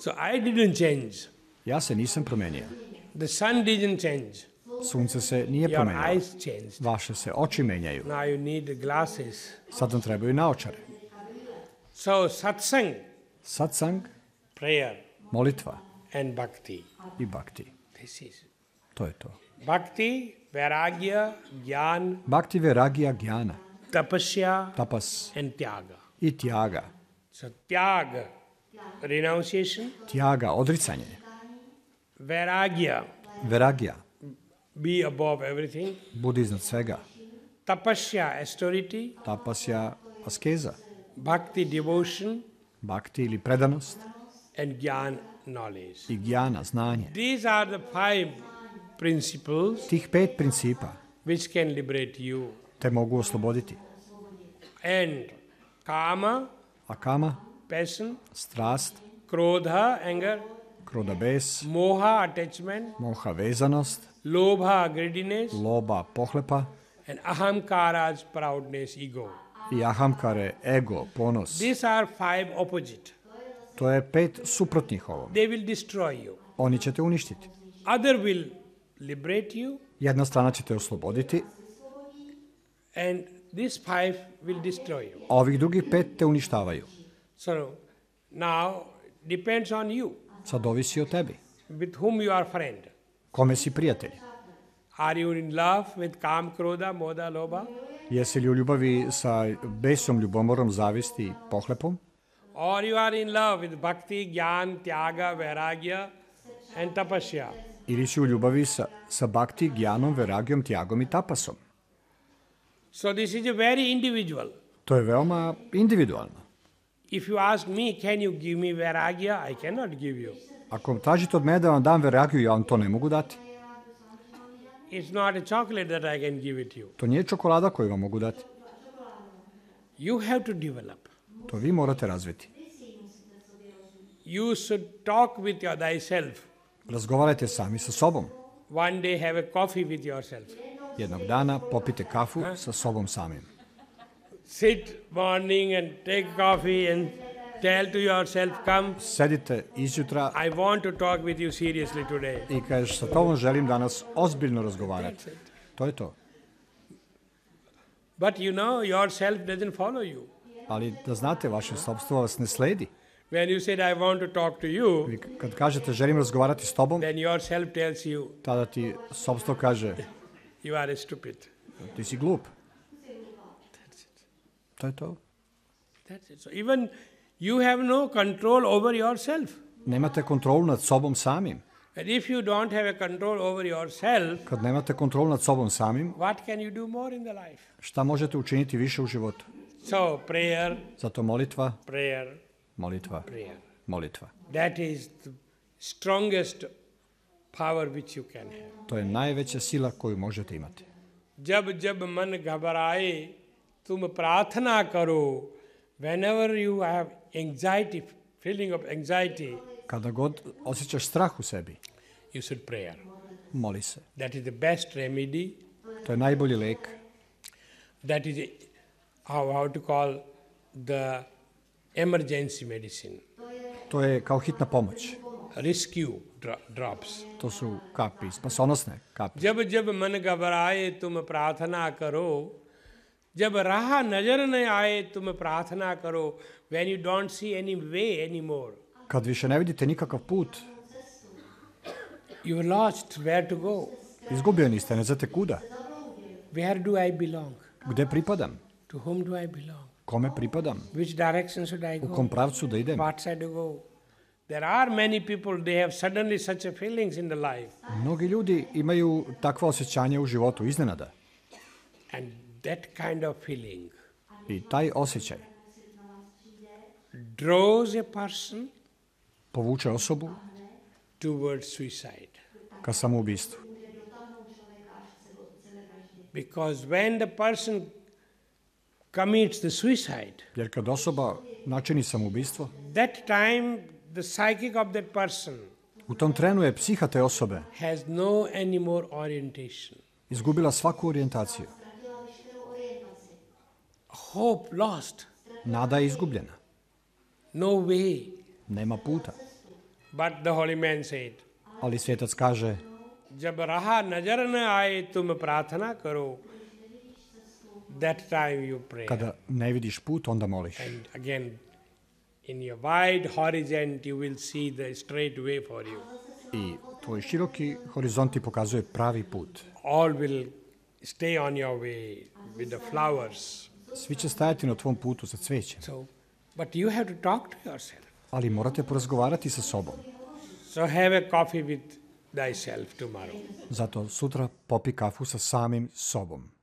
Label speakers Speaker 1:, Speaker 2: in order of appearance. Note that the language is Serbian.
Speaker 1: So I didn't change.
Speaker 2: Ja se nisam promenio.
Speaker 1: The sun didn't change.
Speaker 2: Sunce se nije
Speaker 1: Your
Speaker 2: promenilo.
Speaker 1: eyes changed.
Speaker 2: Vaše se oči menjaju.
Speaker 1: Now you need glasses.
Speaker 2: Sad vam trebaju naočare.
Speaker 1: So satsang,
Speaker 2: Satsang,
Speaker 1: prayer,
Speaker 2: molitva
Speaker 1: and bhakti.
Speaker 2: i bhakti.
Speaker 1: This is
Speaker 2: To je to.
Speaker 1: bhakti, vairagya, jnana,
Speaker 2: Bhakti, vairagya, jnana,
Speaker 1: tapasya,
Speaker 2: tapas
Speaker 1: and tyaga.
Speaker 2: i tyaga.
Speaker 1: So tyaga, renunciation,
Speaker 2: Tyaga, odricanje.
Speaker 1: vairagya,
Speaker 2: Vairagya,
Speaker 1: be above everything.
Speaker 2: budi iznad svega.
Speaker 1: Tapasya, austerity.
Speaker 2: Tapasya, askeza.
Speaker 1: Bhakti, devotion.
Speaker 2: Bhakti ili predanost.
Speaker 1: And jnana, knowledge.
Speaker 2: I jnana, znanje.
Speaker 1: These are the 5 principles
Speaker 2: Tih 5 principa
Speaker 1: which can liberate you.
Speaker 2: te mogu osloboditi.
Speaker 1: And kama,
Speaker 2: A kama,
Speaker 1: passion,
Speaker 2: strast,
Speaker 1: krodha, anger,
Speaker 2: kroda bes,
Speaker 1: moha, attachment,
Speaker 2: moha vezanost,
Speaker 1: lobha, greediness,
Speaker 2: loba pohlepa
Speaker 1: and ahamkara's proudness, ego.
Speaker 2: i ahamkare, ego, ponos.
Speaker 1: These are 5 opposite.
Speaker 2: To je 5 suprotnih ovom.
Speaker 1: They will destroy you.
Speaker 2: Oni će te uništiti.
Speaker 1: Other will liberate you,
Speaker 2: Jedna strana će te osloboditi,
Speaker 1: and these 5 will destroy you.
Speaker 2: a ovih drugih 5 te uništavaju.
Speaker 1: So now depends on you,
Speaker 2: Sad ovisi o tebi.
Speaker 1: with whom you are friend.
Speaker 2: Kome si prijatelj?
Speaker 1: Are you in love with kam, krodha, moda, lobha?
Speaker 2: Jesi li u ljubavi sa besom, ljubomorom, zavisti i pohlepom?
Speaker 1: Or you are in love with bhakti, jnana, tyaga, vairagya, and tapasya?
Speaker 2: Ili si u ljubavi sa bhakti, gjanom, veragijom, tjagom i tapasom?
Speaker 1: So this is a very individual.
Speaker 2: To je veoma individualno.
Speaker 1: If you ask me, can you give me vairagya? I cannot give you.
Speaker 2: Ako tražite od mene da vam dam veragiju, ja vam to ne mogu dati.
Speaker 1: It's not a chocolate that I can give it you.
Speaker 2: To nije čokolada koju vam mogu dati.
Speaker 1: You have to develop.
Speaker 2: To vi morate razviti.
Speaker 1: You should talk with thyself.
Speaker 2: Razgovarajte sami sa sobom.
Speaker 1: One day have a coffee with yourself.
Speaker 2: Jednog dana popite kafu sa sobom samim.
Speaker 1: Sit morning and take coffee and tell to yourself, come,
Speaker 2: Sedite izjutra
Speaker 1: I want to talk with you seriously today.
Speaker 2: i kažeš sa tobom želim danas ozbiljno razgovarati. To je to.
Speaker 1: But you know, yourself doesn't follow you.
Speaker 2: Ali da znate, vaše sopstvo vas ne sledi.
Speaker 1: When you said, I want to talk to you,
Speaker 2: Vi kad kažete želim razgovarati s tobom,
Speaker 1: then yourself tells you,
Speaker 2: tada ti sopstvo kaže
Speaker 1: you are stupid.
Speaker 2: ti si glup. To je to.
Speaker 1: That's it. So even you have no control over yourself.
Speaker 2: Nemate kontrolu nad sobom samim.
Speaker 1: And if you don't have a control over yourself,
Speaker 2: Kad nemate kontrolu nad sobom samim,
Speaker 1: what can you do more in the life?
Speaker 2: šta možete učiniti više u životu?
Speaker 1: So prayer,
Speaker 2: Zato molitva,
Speaker 1: prayer,
Speaker 2: molitva,
Speaker 1: prayer.
Speaker 2: molitva.
Speaker 1: That is the strongest power which you can have.
Speaker 2: To je najveća sila koju možete imati.
Speaker 1: जब जब मन घबराए तुम प्रार्थना करो. Whenever you have anxiety, feeling of anxiety,
Speaker 2: Kada god osjećaš strah u sebi,
Speaker 1: you should prayer.
Speaker 2: moli se.
Speaker 1: That is the best remedy.
Speaker 2: To je najbolji lek.
Speaker 1: That is how to call the emergency medicine.
Speaker 2: To je kao hitna pomoć.
Speaker 1: Rescue drops.
Speaker 2: To su kapi, spasonosne kapi.
Speaker 1: जब जब मन घबराए तुम प्रार्थना करो. जब राह नजर न आए तुम प्रार्थना करो. When you don't see any way anymore.
Speaker 2: Kad više ne vidite nikakav put,
Speaker 1: You are lost. Where to go?
Speaker 2: izgubljeni ste, ne znate kuda.
Speaker 1: Where do I belong?
Speaker 2: Gde pripadam?
Speaker 1: To whom do I belong?
Speaker 2: Kome pripadam?
Speaker 1: Which direction should I
Speaker 2: U
Speaker 1: go?
Speaker 2: kom pravcu da idem?
Speaker 1: What side to go? There are many people, they have suddenly such a feelings in the life.
Speaker 2: Mnogi ljudi imaju takva osjećanja u životu, iznenada.
Speaker 1: And that kind of feeling
Speaker 2: I taj osjećaj
Speaker 1: draws a person
Speaker 2: povuče osobu
Speaker 1: towards suicide.
Speaker 2: ka samoubistvu.
Speaker 1: Because when the person commits the suicide,
Speaker 2: Jer kad osoba načini samoubistvo,
Speaker 1: that time the psychic of that person
Speaker 2: u tom trenu je psiha te osobe
Speaker 1: has no any more orientation.
Speaker 2: izgubila svaku orijentaciju.
Speaker 1: Hope lost.
Speaker 2: Nada je izgubljena.
Speaker 1: No way.
Speaker 2: Nema puta.
Speaker 1: But the holy man said,
Speaker 2: Ali svetac kaže,
Speaker 1: जब रहा नजर न आए तुम प्रार्थना करो, that time you pray.
Speaker 2: kada ne vidiš put, onda moliš.
Speaker 1: And again, in your wide horizon, you will see the straight way for you.
Speaker 2: I tvoj široki horizont ti pokazuje pravi put.
Speaker 1: All will stay on your way with the flowers.
Speaker 2: Svi će stajati na tvom putu sa cvećem,
Speaker 1: So, but you have to talk to yourself.
Speaker 2: ali morate porazgovarati sa sobom.
Speaker 1: So have a coffee with thyself tomorrow.
Speaker 2: Zato sutra popi kafu sa samim sobom.